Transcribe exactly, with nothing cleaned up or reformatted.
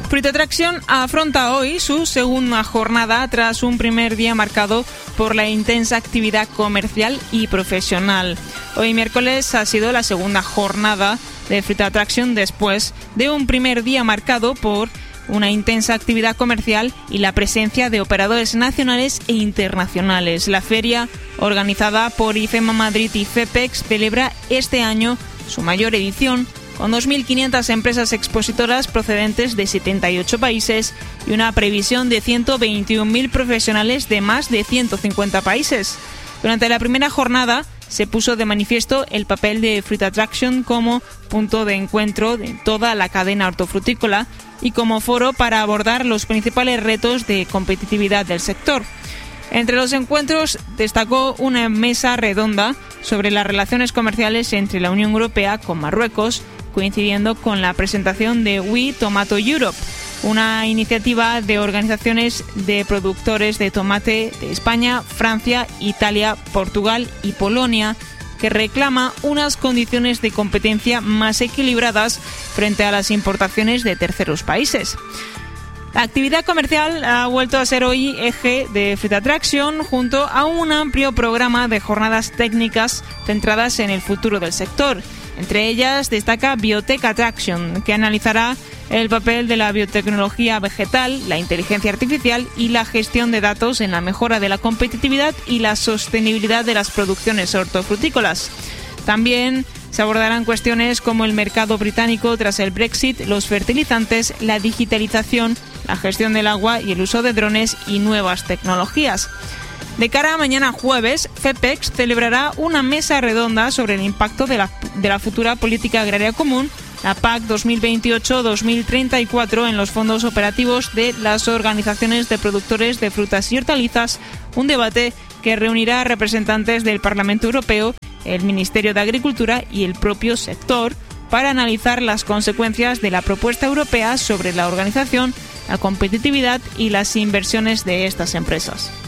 Fruit Attraction afronta hoy su segunda jornada tras un primer día marcado por la intensa actividad comercial y profesional. Hoy miércoles ha sido la segunda jornada de Fruit Attraction después de un primer día marcado por una intensa actividad comercial y la presencia de operadores nacionales e internacionales. La feria, organizada por IFEMA Madrid y FEPEX, celebra este año su mayor edición, con dos mil quinientas empresas expositoras procedentes de setenta y ocho países y una previsión de ciento veintiún mil profesionales de más de ciento cincuenta países. Durante la primera jornada se puso de manifiesto el papel de Fruit Attraction como punto de encuentro de toda la cadena hortofrutícola y como foro para abordar los principales retos de competitividad del sector. Entre los encuentros destacó una mesa redonda sobre las relaciones comerciales entre la Unión Europea con Marruecos, coincidiendo con la presentación de We Tomato Europe, una iniciativa de organizaciones de productores de tomate de España, Francia, Italia, Portugal y Polonia, que reclama unas condiciones de competencia más equilibradas frente a las importaciones de terceros países. La actividad comercial ha vuelto a ser hoy eje de Fruit Attraction junto a un amplio programa de jornadas técnicas centradas en el futuro del sector. Entre ellas destaca Biotech Attraction, que analizará el papel de la biotecnología vegetal, la inteligencia artificial y la gestión de datos en la mejora de la competitividad y la sostenibilidad de las producciones hortofrutícolas. También se abordarán cuestiones como el mercado británico tras el Brexit, los fertilizantes, la digitalización, la gestión del agua y el uso de drones y nuevas tecnologías. De cara a mañana jueves, FEPEX celebrará una mesa redonda sobre el impacto de la, de la futura política agraria común, la P A C dos mil veintiocho dos mil treinta y cuatro, en los fondos operativos de las organizaciones de productores de frutas y hortalizas, un debate que reunirá a representantes del Parlamento Europeo, el Ministerio de Agricultura y el propio sector para analizar las consecuencias de la propuesta europea sobre la organización, la competitividad y las inversiones de estas empresas.